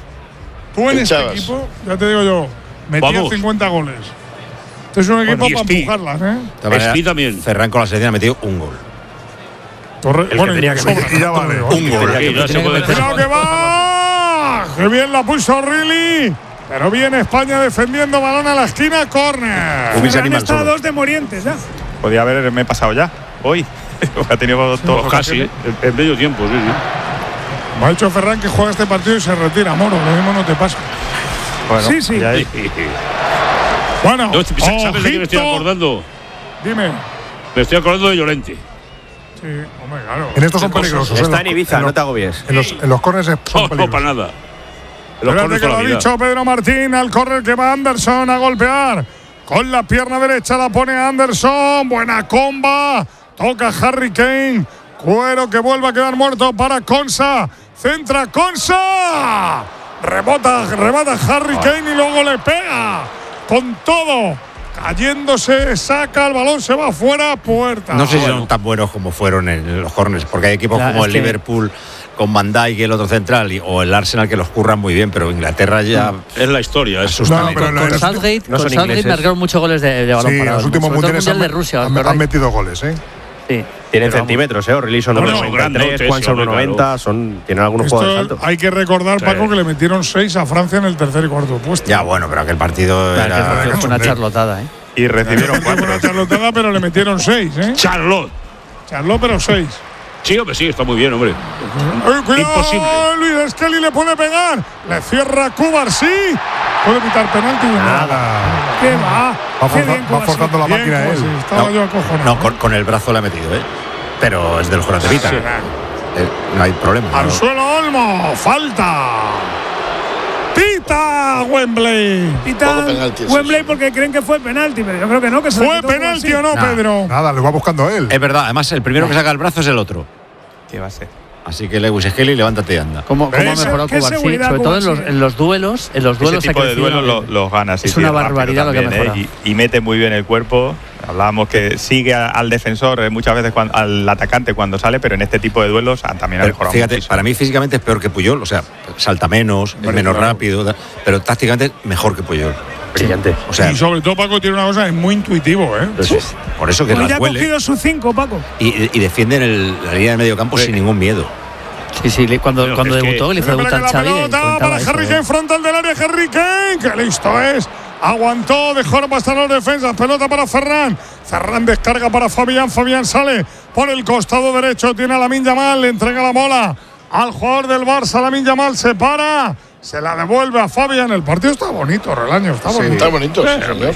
ya te digo yo, metías 50 goles. Este es un equipo para empujarlas, ¿eh? Espi también. Ferran con la selección ha metido un gol. El que tenía que meter, ya vale. Un gol. ¡Cuidado que va! ¡Qué bien la puso Rilly! Pero viene España defendiendo, balón a la esquina, córner. Han estado 2 de Morientes ya. Podía haberme pasado ya, hoy. Ha tenido todos casi, en medio tiempo, sí. Me ha dicho Ferran que juega este partido y se retira, Moro. Lo mismo no te pasa. Bueno, sí. Bueno, ¿sabes de qué me estoy acordando? Dime. Me estoy acordando de Llorente. Sí, hombre, claro. En estos son peligrosos. Está en Ibiza, no te agobies. En los córneres son peligrosos. No, para nada. Espérate que lo ha dicho Pedro Martín al córner que va Anderson a golpear. Con la pierna derecha la pone Anderson. Buena comba. Toca Harry Kane. Cuero que vuelve a quedar muerto para Konsa. Centra Konsa. Remata Harry Kane y luego le pega. Con todo. Cayéndose, saca el balón, se va fuera, puerta. No sé si son tan buenos como fueron en los corners, porque hay equipos como el Liverpool con Van Dijk y el otro central, o el Arsenal que los curran muy bien, pero Inglaterra ya es la historia. Asusta. Con Southgate marcaron muchos goles de balón parado. Sí, los últimos mundiales de Rusia, han metido goles, ¿eh? Sí. Tienen centímetros, O'Reilly son 1,93, Juancho 1,90, tienen algunos jugadores altos. Hay que recordar, Paco, que le metieron 6 a Francia en el tercer y cuarto puesto. Ya, bueno, pero aquel partido era una charlotada, ¿eh? Y recibieron 4. Una charlotada, pero le metieron 6, ¿eh? Charlotte, pero 6. Sí, hombre, sí, está muy bien, hombre. Cuidado, imposible. Luis Skelly le puede pegar. Le cierra Cubarsí. Puede pitar penalti. Nada. ¿Qué va? Va forzando la máquina él. Estaba yo acojonado. No, con el brazo le ha metido, ¿eh? Pero es de los que no te pitan. No hay problema. Al suelo Olmo. Falta. Pita Wembley. Pita Wembley porque creen que fue penalti, pero yo creo que no. Que ¿Fue penalti o no, Pedro? Nada, lo va buscando él. Es verdad, además el primero que saca el brazo es el otro. ¿Qué va a ser? Así que Lewis Skelly, levántate y anda. ¿Cómo ha mejorado Cubarsí? Sobre todo en los duelos. Ese tipo de duelos los gana. Es una barbaridad lo que ha mejorado. Y mete muy bien el cuerpo. Hablábamos que sigue al defensor muchas veces al atacante cuando sale, pero en este tipo de duelos también ha mejorado. Fíjate, muchísimo. para mí físicamente es peor que Puyol, o sea, salta menos, es menos rápido, pero tácticamente mejor que Puyol. Brillante. O sea, y sobre todo Paco tiene una cosa, es muy intuitivo, ¿eh? Por eso que ya las ha cogido su 5, Paco. Y defienden la línea de medio campo sin ningún miedo. Sí, cuando debutó le hizo debutar la Xavi. Pelota para Harry Kane, frontal del área, Harry Kane, que listo es. Aguantó, dejó pasar los defensas. Pelota para Ferran. Ferran descarga para Fabián. Fabián sale por el costado derecho. Tiene a Lamine Yamal. Le entrega la bola al jugador del Barça. Lamine Yamal se para. Se la devuelve a Fabián. El partido está bonito, Relaño. Está bonito. Está bonito, sí, señor.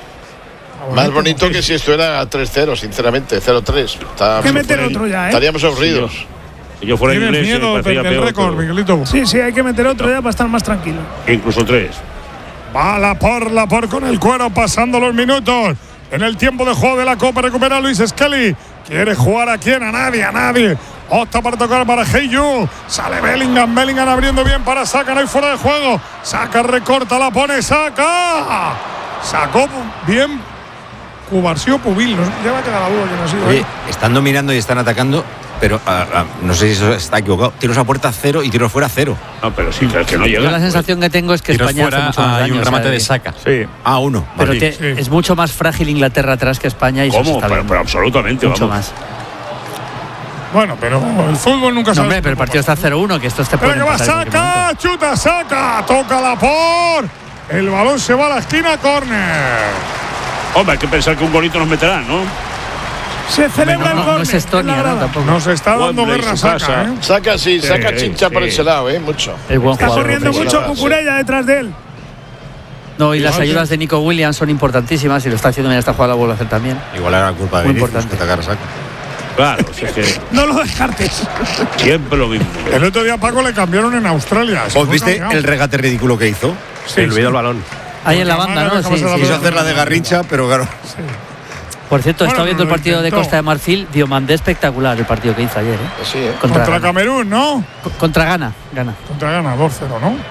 Más bonito que si esto era 3-0, sinceramente. 0-3. Hay que meter otro ya, ¿eh? Estaríamos aburridos. Si yo fuera ¿Tienes inglés, miedo del récord, Miguelito? Sí, hay que meter otro ya para estar más tranquilo. Incluso 3. Va Laporte con el cuero, pasando los minutos. En el tiempo de juego de la Copa recupera Luis Skelly. ¿Quiere jugar a quién? A nadie. Opta para tocar para Heyu. Sale Bellingham abriendo bien para Saka. No hay fuera de juego. Saka recorta, la pone Saka. Sacó bien Cubarsí o Pubil. Ya me queda la duda que no ha sido. Oye, están dominando y están atacando, pero no sé si eso está equivocado. Tiros a puerta 0 y tiros fuera 0. No, pero sí, que no llega. Yo la sensación que tengo es que tiros España fuera, hace mucho más daño. Hay un remate de Saka. Sí. A 1. Pero es mucho más frágil Inglaterra atrás que España. Y ¿Cómo? Eso Pero absolutamente, mucho vamos. más. Bueno, pero el fútbol nunca sabe. Hombre, pero el partido está 0-1, que esto te pero puede que va Saka, chuta Saka, toca Laporte. El balón se va a la esquina, córner. Hombre, hay que pensar que un golito nos meterán, ¿no? Se celebra el córner. No es Estonia, ¿no? Tampoco. Nos está dando Wembley, guerra su Saka, casa. ¿eh? Saca chincha por ese lado, mucho. Es buen Está jugador. corriendo mucho Cucurella detrás de él. No, y las ayudas de Nico Williams son importantísimas y lo está haciendo bien esta jugada, la vuelve a hacer también. Igual era culpa de Muy Vinicius importante. que atacar a Saka. Claro, si es que No lo descartes. siempre lo mismo. El otro día Paco le cambiaron en Australia. ¿Os viste el regate ridículo que hizo? Sí, olvidó el balón. Ahí en la banda, ¿no? Sí. Quiso hacer la de Garrincha, pero claro. Por cierto, Bueno, estaba viendo el lo partido de intentó. Costa de Marfil. Diomandé espectacular el partido que hizo ayer. Sí, Contra Camerún, ¿no? Contra Ghana. Contra Ghana, 2-0, ¿no?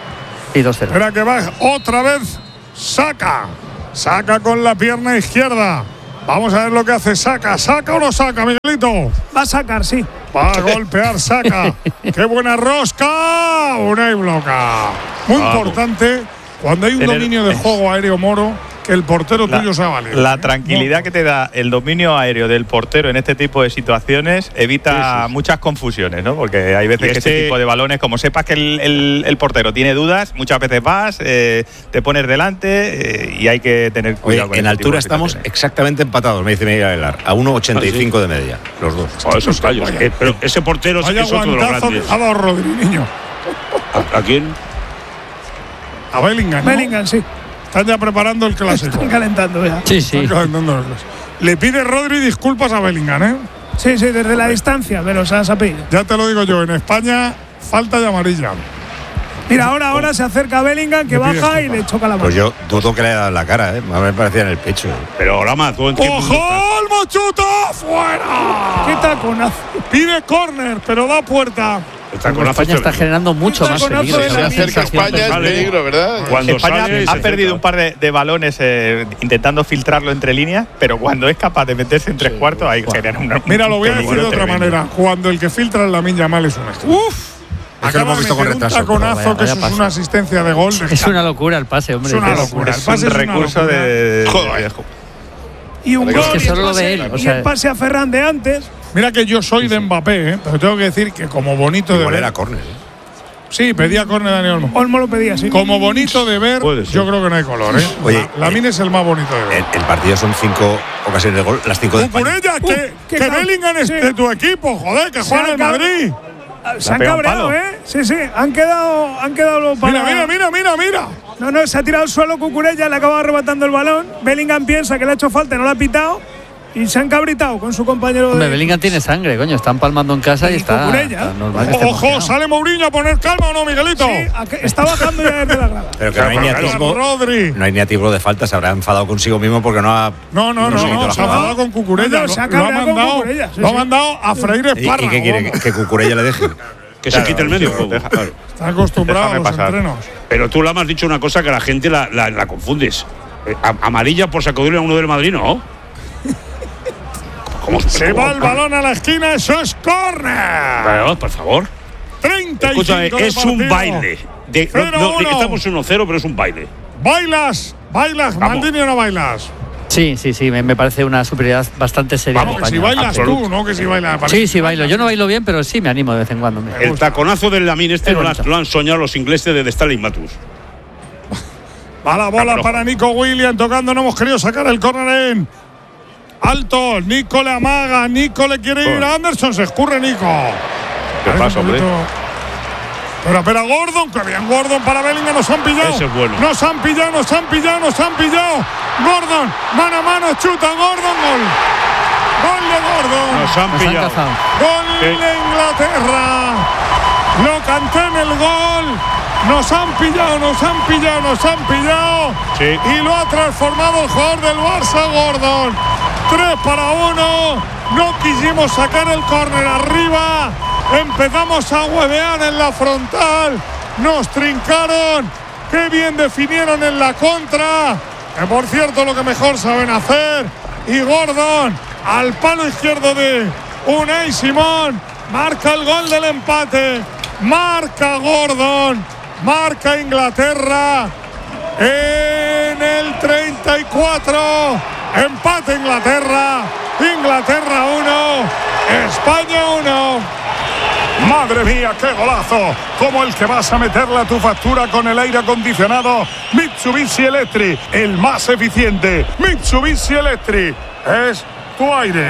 Y 2-0. Espera que va otra vez Saka. Saca con la pierna izquierda. Vamos a ver lo que hace Saka. ¿Saca o no saca, Miguelito? Va a sacar, sí. Va a golpear Saka. ¡Qué buena rosca! Una y bloca. Muy importante cuando hay un dominio de juego aéreo, Moro, que el portero tuyo sea válido. La tranquilidad que te da el dominio aéreo del portero en este tipo de situaciones evita muchas confusiones, ¿no? Porque hay veces que este tipo de balones, como sepas que el portero tiene dudas, muchas veces vas, te pones delante y hay que tener cuidado. Oye, en altura estamos exactamente empatados, me dice Miguel Aguilar, a 1,85 de media, los dos. Esos callos. Pero ese portero es otro de los grandes. Ha dado Rodri, niño. ¿A quién? A Bellingham, ¿no? Bellingham, sí. Están ya preparando el clásico. Están calentando ya. Sí. Están calentando el clásico. Le pide Rodri disculpas a Bellingham, ¿eh? Sí, desde la distancia, pero se ha pedido. Ya te lo digo yo, en España falta de amarilla. Mira, ahora se acerca a Bellingham, que baja y le choca la mano. Pues yo dudo que le haya dado la cara, ¿eh? Me parecía en el pecho. Pero Lama, ¿tú en qué punto ¡Ojo! ¡El mochuto! ¡Fuera! ¡Qué taconazo! Pide córner, pero da puerta. España está generando mucho más peligro. Se acerca España es peligro, ¿verdad? Cuando España ha perdido un par de balones intentando filtrarlo entre líneas, pero cuando es capaz de meterse en tres cuartos, ahí genera una. Mira, lo voy a decir de otra manera. Cuando el que filtra en Lamine Yamal es un extra. Acaba de meter un taconazo, que eso es una asistencia de gol. Es una locura el pase, hombre. Es una locura. El pase es un recurso de. Y un gol, que solo lo ve él. Y el pase a Ferran de antes. Mira que yo soy de Mbappé, pero tengo que decir que como bonito de ver. Era córner. Sí, pedía córner Dani Olmo. Olmo lo pedía, sí. Como bonito de ver, yo creo que no hay color, ¿eh? Oye, Lamine es el más bonito de ver. El partido son 5 ocasiones de gol, las 5 de España. Cucurella, que Bellingham es de tu equipo, joder, que juega en el Madrid. Se han cabreado, ¿eh? Sí, han quedado los balones. Mira. No, se ha tirado al suelo Cucurella, le acaba arrebatando el balón. Bellingham piensa que le ha hecho falta, no lo ha pitado. Y se han cabritado con su compañero. Hombre, Bellingham tiene sangre, coño. Está empalmando en casa y está normal que esté Ojo, emocionado. sale Mourinho a poner calma o no, Miguelito. Sí, está bajando ya desde la grada. Pero que no hay ni atisbo de falta, se habrá enfadado consigo mismo porque no ha. No, se ha enfadado con Cucurella. Lo ha mandado a freír espárragos. ¿Y qué quiere? ¿Que Cucurella le deje? Que se quite el medio juego. Está acostumbrado a los entrenos. Pero tú, Lama, has dicho una cosa que la gente la confundes. Amarilla por sacudirle a uno del Madrid, ¿no? Se va el balón a la esquina, eso es córner. Bueno, por favor. 35 Escúchame, es un baile. Estamos 1-0, pero es un baile. ¿Bailas, Maldini, o no bailas? Sí, me parece una superioridad bastante seria. Vamos, que si bailas tú, no que si bailas. Sí, bailo. Yo no bailo bien, pero sí me animo de vez en cuando. El taconazo del Lamine lo han soñado los ingleses de Stanley Matus. Va la bola para Nico Williams, tocando, no hemos querido sacar el córner en alto. Nico le amaga, Nico le quiere ir a Anderson, se escurre Nico. ¿Qué pasa, hombre? Pero Gordon, que bien Gordon para Bellingham, nos han pillado. Ese es bueno. Nos han pillado. Gordon, mano a mano, chuta Gordon, gol. Gol de Gordon. Nos han pillado. Gol de Inglaterra. Lo canté en el gol. Nos han pillado. Sí. Y lo ha transformado el jugador del Barça, Gordon. 3-1. No quisimos sacar el córner arriba. Empezamos a huevear en la frontal. Nos trincaron. Qué bien definieron en la contra. Que por cierto, lo que mejor saben hacer. Y Gordon al palo izquierdo de Unai Simón. Marca el gol del empate. Marca Gordon. Marca Inglaterra. En el 34. Empate Inglaterra. Inglaterra 1. España 1. Madre mía, qué golazo, como el que vas a meterle a tu factura con el aire acondicionado Mitsubishi Electric, el más eficiente. Mitsubishi Electric es tu aire.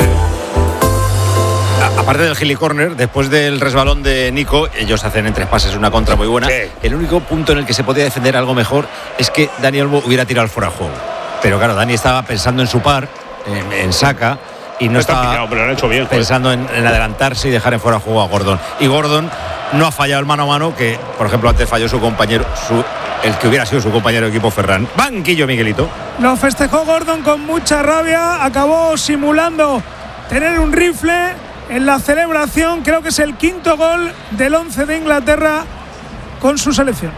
Aparte del gilicorner, después del resbalón de Nico, ellos hacen en 3 pases una contra muy buena. Sí. El único punto en el que se podía defender algo mejor es que Dani Olmo hubiera tirado el fuera de juego. Pero claro, Dani estaba pensando en su par, en Saka, y no estaba pero lo han hecho bien, pensando en adelantarse y dejar en fuera de juego a Gordon. Y Gordon no ha fallado el mano a mano, que por ejemplo antes falló su compañero, el que hubiera sido su compañero de equipo, Ferran. Banquillo, Miguelito. Lo festejó Gordon con mucha rabia, acabó simulando tener un rifle en la celebración. Creo que es el 5.º gol del 11 de Inglaterra con su selección.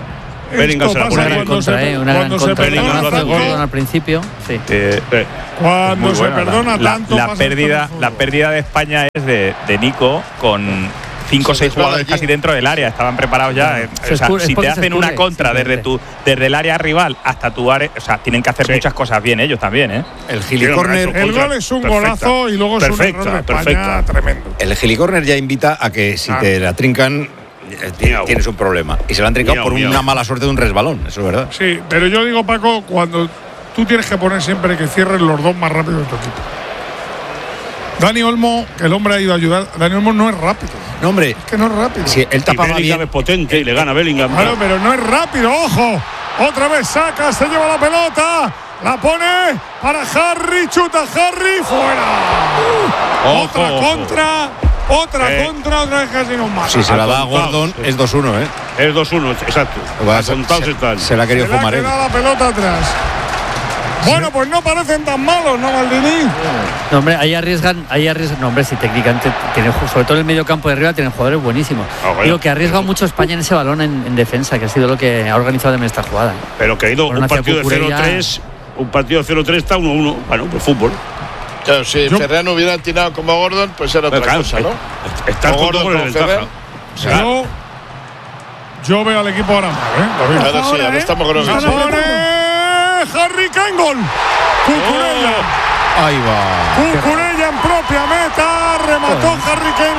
Bellingham se la pone ahí. Una gran contra. Hace Gordon al principio. Sí. Cuando se perdona tanto. La pérdida de España es de Nico con 5 o 6 jugadores casi dentro del área. Estaban preparados ya. O sea, si te hacen una contra desde el área rival hasta tu área, o sea, tienen que hacer muchas cosas bien ellos también, El gilicorner. El gol es un golazo y luego es un error de España tremendo. El gilicorner ya invita a que si te la trincan tienes un problema. Y se la han trincado por una mala suerte de un resbalón, eso es verdad. Sí, pero yo digo, Paco, cuando tú tienes que poner siempre que cierren los dos más rápido de tu equipo. Dani Olmo, que el hombre ha ido a ayudar. Dani Olmo no es rápido. No, hombre. Es que no es rápido. Si él tapaba bien. Es potente y le gana Bellingham. Claro, pero no es rápido, ojo. Otra vez saca, se lleva la pelota. La pone para Harry, chuta Harry, fuera. Otra contra. Otra vez casi nos mata. Si se la da a Gordon, es 2-1, Es 2-1, exacto. Se la ha querido fumar. Se la pelota atrás. Bueno, pues no parecen tan malos, ¿no, Maldini? No, hombre, ahí arriesgan. No, hombre, si técnicamente tienen, sobre todo en el medio campo de arriba, tienen jugadores buenísimos. Digo que ha arriesgado mucho España en ese balón en defensa, que ha sido lo que ha organizado también esta jugada. Pero que ha ido un partido de 0-3, está 1-1. Bueno, pues fútbol. Claro, si Ferran hubiera tirado como Gordon, pues era otra cosa, ¿no? Está todo con el ventaja. Yo veo al equipo ahora mal, Ahora sí, ahora estamos con Harry Kane, gol. Cucurella. Ahí va. Cucurella en propia meta. Remató Harry Kane.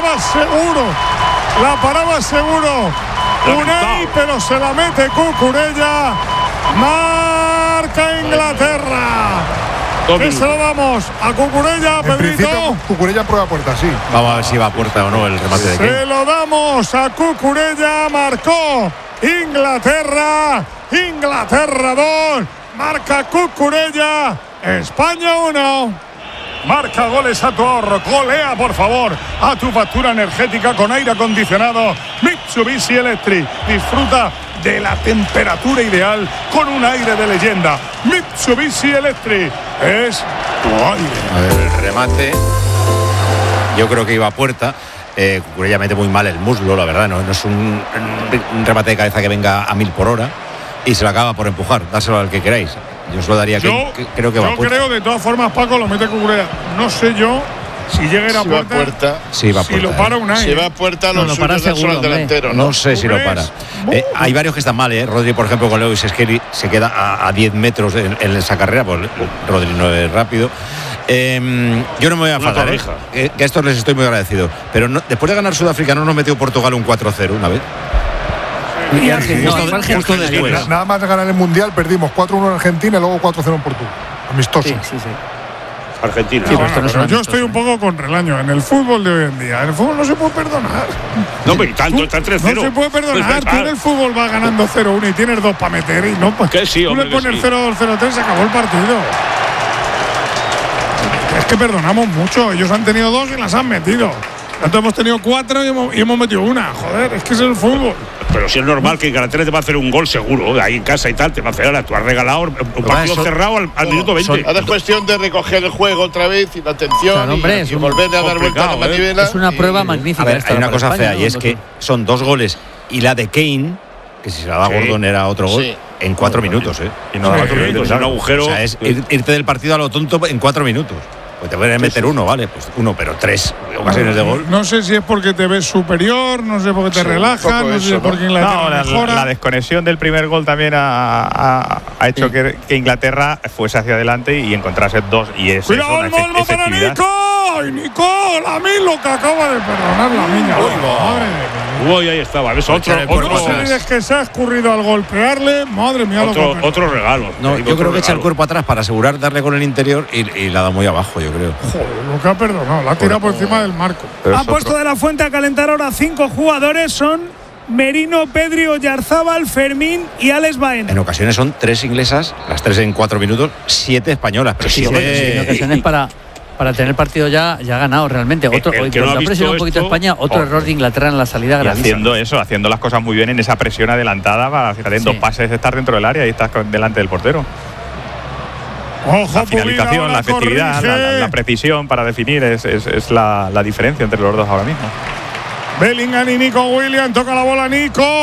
La paraba seguro. Unai, pero se la mete Cucurella. Marca Inglaterra. ¿Qué se lo damos? ¿A Cucurella, Pedrito? Cucurella prueba puerta, sí. Vamos a ver si va a puerta o no el remate de Kane. Se lo damos a Cucurella. Marcó Inglaterra 2. Marca Cucurella. España 1. Marca goles a tu ahorro. Golea, por favor, a tu factura energética con aire acondicionado Mitsubishi Electric. Disfruta de la temperatura ideal con un aire de leyenda. Mitsubishi Electric es tu aire. A ver, el remate. Yo creo que iba a puerta. Cucurella mete muy mal el muslo, la verdad. No es un remate de cabeza que venga a 1000 por hora. Y se lo acaba por empujar. Dáselo al que queráis. Yo os lo daría. Creo que va a puerta. Yo creo, de todas formas, Paco, lo mete Cucurella. No sé yo si llega a ir a puerta. Sí, va a puerta. Si lo para Unai. Si va a puerta, lo para seguro el delantero. No sé si lo para. Hay varios que están mal, Rodri, por ejemplo, con Lewis Skelly se queda a 10 metros en esa carrera. Pues Rodri no es rápido. Yo no me voy a enfadar, que a estos les estoy muy agradecido. Pero después de ganar Sudáfrica, ¿no nos metió Portugal un 4-0 una vez? Justo después. Nada más de ganar el Mundial, perdimos 4-1 en Argentina y luego 4-0 en Portugal. Amistoso. Sí. Argentina. Sí, pero yo estoy un poco con Relaño. En el fútbol de hoy en día, en el fútbol no se puede perdonar. No, pero tanto, está 3-0. No se puede perdonar. Tú en el fútbol vas ganando 0-1 y tienes 2 para meter y no. Que sí, tú le pones 0-2, 0-3, se acabó el partido. Es que perdonamos mucho. Ellos han tenido 2 y las han metido. Nosotros hemos tenido 4 y hemos metido 1. Joder, es que es el fútbol. Pero si es normal que Inglaterra te va a hacer un gol seguro, ahí en casa y tal, te va a hacer. Tú has regalado un partido cerrado al minuto 20. Ahora es cuestión de recoger el juego otra vez y la atención y volver a dar vuelta a la manivela. Es una prueba magnífica. A ver, hay una cosa fea y es que son 2 goles y la de Kane, que si se la da Gordon era otro gol, en 4 minutos. Y no 4 minutos, es un agujero. O sea, es irte del partido a lo tonto en 4 minutos. Pues te pueden meter 1, vale, pues 1, pero 3 ocasiones de gol. No sé si es porque te ves superior, no sé por qué te relajas, no sé si es porque Inglaterra mejora. La desconexión del primer gol también ha hecho que Inglaterra fuese hacia adelante y encontrase 2 y es ¡cuidado, Olmo para Nico! ¡Ay, Nico! La lo que acaba de perdonar la niña. Madre mía. Uy, ahí estaba. ¿Ves? Otro es que se ha escurrido al golpearle. Madre mía, otro regalo. No, yo creo que echa el cuerpo atrás para asegurar darle con el interior y la da muy abajo, yo creo. Joder, lo que ha perdonado. La ha tirado por encima del marco. Ha puesto de la Fuente a calentar ahora 5 jugadores. Son Merino, Pedri, Oyarzábal, Fermín y Alex Baena. En ocasiones son 3 inglesas, las 3 en 4 minutos, 7 españolas. Pero en ocasiones para tener el partido ya ganado realmente. Otro que no ha presionado un poquito España, otro error de Inglaterra en la salida gravísimo. Haciendo las cosas muy bien en esa presión adelantada para hacer 2 pases, estar dentro del área y estás delante del portero. Ojo, la finalización, la efectividad, la precisión para definir es la diferencia entre los dos ahora mismo. Bellingham y Nico Williams, toca la bola Nico.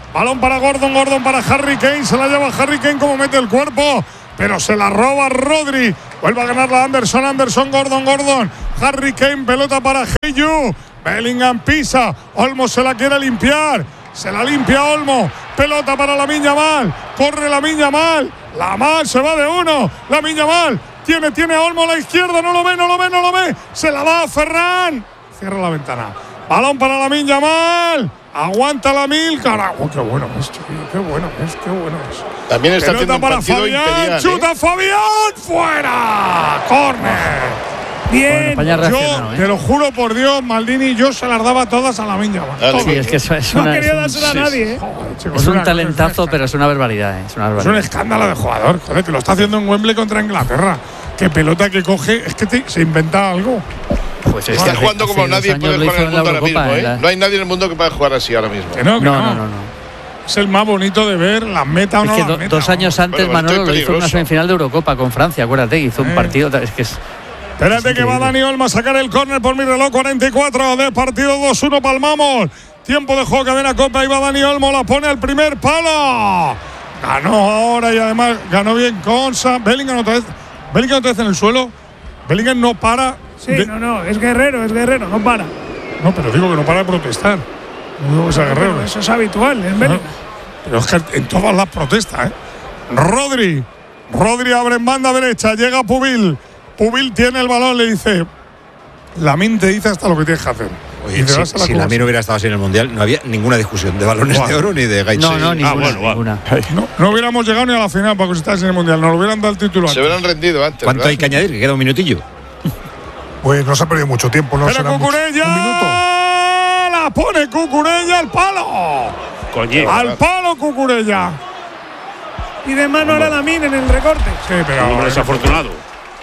Balón para Gordon, Gordon para Harry Kane. Se la lleva Harry Kane como mete el cuerpo, pero se la roba Rodri. Vuelve a ganar la Anderson, Anderson, Gordon, Gordon. Harry Kane, pelota para Heyu. Bellingham pisa. Olmo se la quiere limpiar. Se la limpia Olmo. Pelota para Lamine Yamal. Corre Lamine Yamal. Yamal se va de uno. Lamine Yamal. Tiene a Olmo a la izquierda. No lo ve. Se la da a Ferran. Cierra la ventana. Balón para Lamine Yamal. Aguanta Lamine. Carajo, qué bueno es. Qué bueno es. También está haciendo un partido Fabián, imperial. Chuta Fabián. Fuera. Córner. Bien, yo te lo juro por Dios, Maldini, yo se las daba todas a Lamine Yamal. Sí, es que eso es no quería dársela a nadie. Es un talentazo, pero es una barbaridad. Es un escándalo de jugador, joder, que lo está haciendo en Wembley contra Inglaterra. Qué pelota que coge, es que se inventa algo. Pues está jugando como nadie puede jugar en el mundo ahora mismo, ¿eh? No hay nadie en el mundo que pueda jugar así ahora mismo. No. Es el más bonito de ver, las meta o no las meta. 2 años antes Manolo lo hizo en una semifinal de Eurocopa con Francia, acuérdate, hizo un partido, es que es... Espérate que va Dani Olmo a sacar el córner por mi reloj, 44 de partido, 2-1 palmamos. Tiempo de juego, cadena Copa, ahí va Dani Olmo, la pone al primer palo. Ganó ahora y además ganó bien Konsa. Bellingham otra vez en el suelo. Bellingham no para. Sí, no, es guerrero, no para. No, pero digo que no para de protestar. No digo que sea guerrero. Pero eso es habitual en Bellingham. Pero es que en todas las protestas, ¿eh? Rodri abre en banda derecha, llega Pubil. Pubil tiene el balón, le dice Lamine te dice hasta lo que tienes que hacer. Oye, si Lamine hubiera estado así en el Mundial, no había ninguna discusión de balones de oro ni de Gaich. No, ninguna. No hubiéramos llegado ni a la final para que estés en el Mundial, nos lo hubieran dado el título antes. Se hubieran rendido antes. ¿Cuánto hay que añadir? Que queda un minutillo. Pues no se ha perdido mucho tiempo, ¿no? Pero Cucurella, un minuto. La pone Cucurella al palo. Coño. Al palo Cucurella. Y de mano ahora Lamine en el recorte. Sí, pero hombre desafortunado.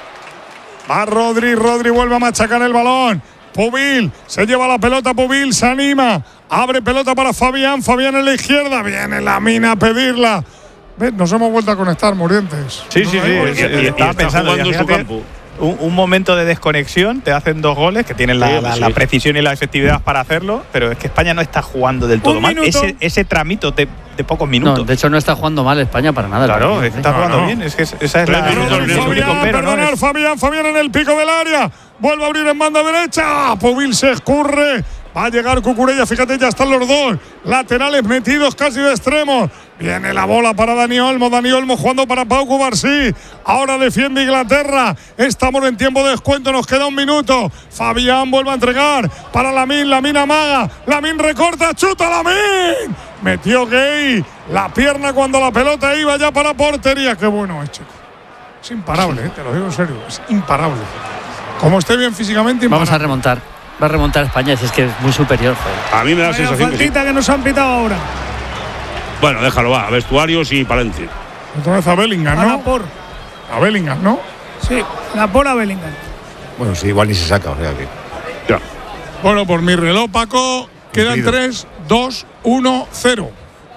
Va Rodri vuelve a machacar el balón. Pubil, se lleva la pelota, Pubil se anima. Abre pelota para Fabián en la izquierda. Viene Lamine a pedirla. ¿Ves? Nos hemos vuelto a conectar, Morientes. Sí. Y estaba pensando jugando en su campo. Un momento de desconexión, te hacen 2 goles, que tienen la precisión y la efectividad para hacerlo, pero es que España no está jugando del todo mal. Ese tramito de pocos minutos. No, de hecho no está jugando mal España para nada. Claro, está jugando bien. Es que esa es Fabián en el pico del área. Vuelve a abrir en banda derecha. Pubil se escurre. Va a llegar Cucurella, fíjate, ya están los dos laterales metidos casi de extremos. Viene la bola para Dani Olmo jugando para Pau Cubarsí. Ahora defiende Inglaterra. Estamos en tiempo de descuento, nos queda 1 minuto. Fabián vuelve a entregar para Lamine amaga. Lamine recorta, chuta Lamine. Metió Gay la pierna cuando la pelota iba ya para portería. Qué bueno es, chico. Es imparable, te lo digo en serio, es imparable. Como esté bien físicamente, imparable. Vamos a remontar. Va a remontar España, si es que es muy superior. Joder. A mí me da la sensación que nos han pitado ahora. Bueno, déjalo, va. Vestuarios y Palencia. Otra vez a Bellingham, ¿no? A Bellingham, ¿no? Sí, a Bellingham. Bueno, sí, igual ni se saca, o sea que... Ya. Bueno, por mi reloj, Paco, quedan 3, 2, 1, 0.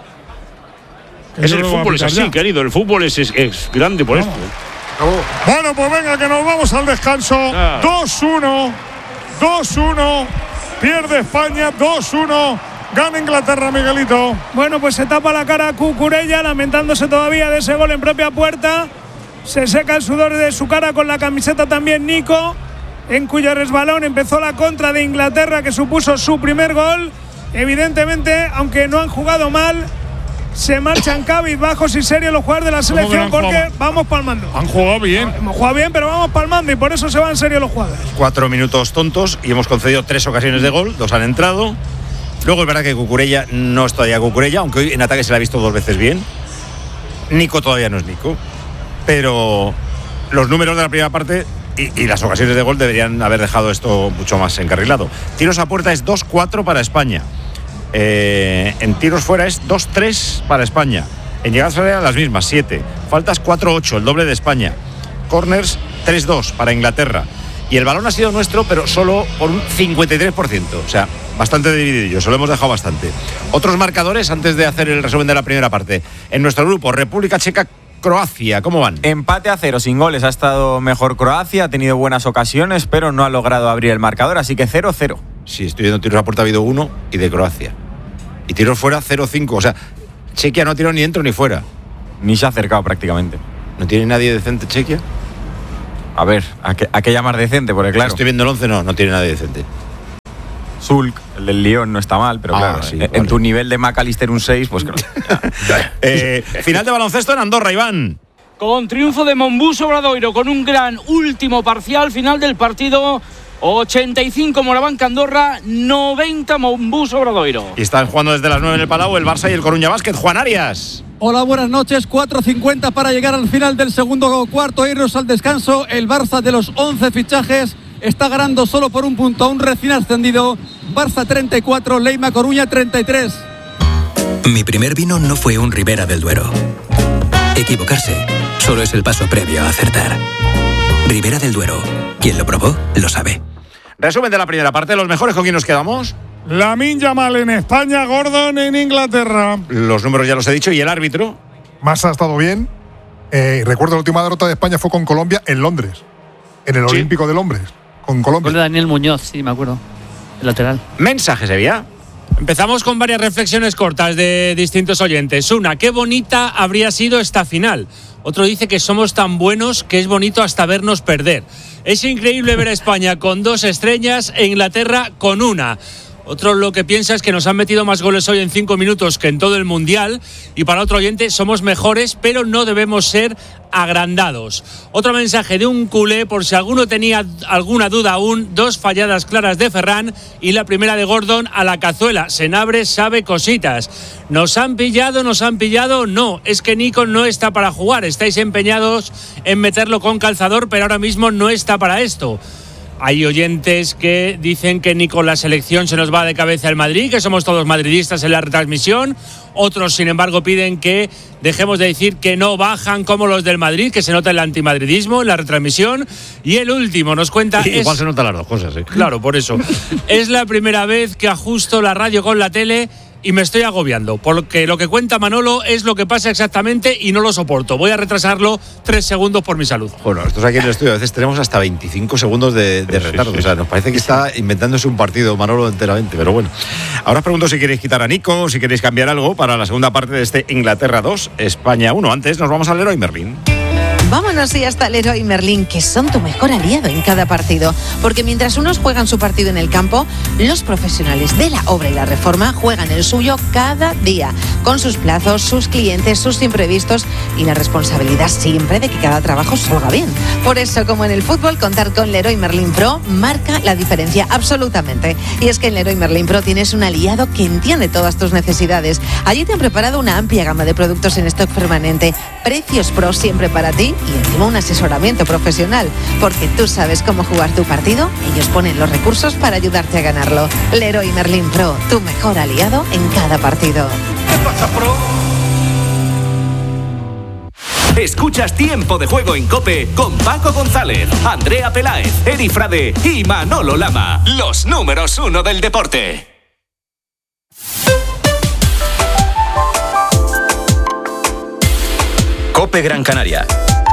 Es el fútbol, es así, querido. El fútbol es grande por esto. Bueno, pues venga, que nos vamos al descanso. 2-1. 2-1, pierde España, 2-1, gana Inglaterra, Miguelito. Bueno, pues se tapa la cara a Cucurella, lamentándose todavía de ese gol en propia puerta. Se seca el sudor de su cara con la camiseta también Nico, en cuyo resbalón empezó la contra de Inglaterra, que supuso su primer gol. Evidentemente, aunque no han jugado mal, se marchan cabizbajos y serios los jugadores de la selección porque vamos palmando. Han jugado bien. Hemos jugado bien, pero vamos palmando y por eso se van en serio los jugadores. 4 minutos tontos y hemos concedido 3 ocasiones de gol, 2 han entrado. Luego es verdad que Cucurella no es todavía Cucurella, aunque hoy en ataque se la ha visto 2 veces bien. Nico todavía no es Nico, pero los números de la primera parte y las ocasiones de gol deberían haber dejado esto mucho más encarrilado. Tiros a puerta es 2-4 para España. En tiros fuera es 2-3 para España. En llegadas a área las mismas, 7. Faltas 4-8, el doble de España. Corners 3-2 para Inglaterra. Y el balón ha sido nuestro, pero solo por un 53%. O sea, bastante dividido, se lo hemos dejado bastante. Otros marcadores antes de hacer el resumen de la primera parte. En nuestro grupo, República Checa, Croacia, ¿cómo van? Empate a 0, sin goles. Ha estado mejor Croacia, ha tenido buenas ocasiones, pero no ha logrado abrir el marcador, así que 0-0. Sí, estoy viendo tiros a puerta, ha habido 1 y de Croacia. Y tiros fuera 0-5. O sea, Chequia no tiró ni dentro ni fuera. Ni se ha acercado prácticamente. ¿No tiene nadie decente Chequia? A ver, ¿a qué llamar decente? Porque claro. Estoy viendo el 11, no tiene nadie decente. Zulk, el del Lyon, no está mal, pero claro, sí, en tu nivel de McAllister un 6, pues claro. Final de baloncesto en Andorra, Iván. Con triunfo de Monbus Obradoiro, con un gran último parcial, final del partido. 85 Morabanca Andorra, 90 Monbus Obradoiro. Y están jugando desde las 9 en el Palau el Barça y el Coruña Basket. Juan Arias. Hola, buenas noches. 4:50 para llegar al final del segundo cuarto, irnos al descanso. El Barça, de los 11 fichajes, está ganando solo por un punto a un recién ascendido. Barça 34, Leima Coruña 33. Mi primer vino no fue un Ribera del Duero. Equivocarse solo es el paso previo a acertar. Ribera del Duero. Quien lo probó, lo sabe. Resumen de la primera parte. ¿Los mejores con quién nos quedamos? Lamine Yamal en España, Gordon en Inglaterra. Los números ya los he dicho. ¿Y el árbitro? Massa ha estado bien. Recuerdo la última derrota de España fue con Colombia en Londres. En el Olímpico de Londres. Con Colombia. Con Daniel Muñoz, sí, me acuerdo. El lateral. Mensaje, Sevilla. Empezamos con varias reflexiones cortas de distintos oyentes. Una, qué bonita habría sido esta final. Otro dice que somos tan buenos que es bonito hasta vernos perder. Es increíble ver a España con 2 estrellas e Inglaterra con 1. Otro lo que piensa es que nos han metido más goles hoy en 5 minutos que en todo el Mundial. Y para otro oyente, somos mejores, pero no debemos ser agrandados. Otro mensaje de un culé, por si alguno tenía alguna duda aún: 2 falladas claras de Ferran y la primera de Gordon a la cazuela. Senabre sabe cositas. ¿Nos han pillado? No, es que Nico no está para jugar. Estáis empeñados en meterlo con calzador, pero ahora mismo no está para esto. Hay oyentes que dicen que ni con la selección se nos va de cabeza el Madrid, que somos todos madridistas en la retransmisión. Otros, sin embargo, piden que dejemos de decir que no bajan como los del Madrid, que se nota el antimadridismo en la retransmisión. Y el último nos cuenta... Igual se notan las dos cosas, ¿eh? Claro, por eso. Es la primera vez que ajusto la radio con la tele y me estoy agobiando, porque lo que cuenta Manolo es lo que pasa exactamente y no lo soporto. Voy a retrasarlo 3 segundos por mi salud. Bueno, nosotros aquí en el estudio a veces tenemos hasta 25 segundos de retardo. O sea, nos parece que está inventándose un partido Manolo enteramente, pero bueno. Ahora os pregunto si queréis quitar a Nico o si queréis cambiar algo para la segunda parte de este Inglaterra 2, España 1. Antes nos vamos al Leroy Merlin. Vámonos y hasta Leroy Merlin, que son tu mejor aliado en cada partido. Porque mientras unos juegan su partido en el campo, los profesionales de la obra y la reforma juegan el suyo cada día, con sus plazos, sus clientes, sus imprevistos y la responsabilidad siempre de que cada trabajo salga bien. Por eso, como en el fútbol, contar con Leroy Merlin Pro marca la diferencia absolutamente. Y es que en Leroy Merlin Pro tienes un aliado que entiende todas tus necesidades. Allí te han preparado una amplia gama de productos en stock permanente, precios pro siempre para ti y encima un asesoramiento profesional, porque tú sabes cómo jugar tu partido, ellos ponen los recursos para ayudarte a ganarlo. Leroy Merlin Pro, tu mejor aliado en cada partido. ¿Qué pasa, Pro? Escuchas Tiempo de Juego en COPE con Paco González, Andrea Peláez, Eri Frade y Manolo Lama, los números 1 del deporte. COPE Gran Canaria.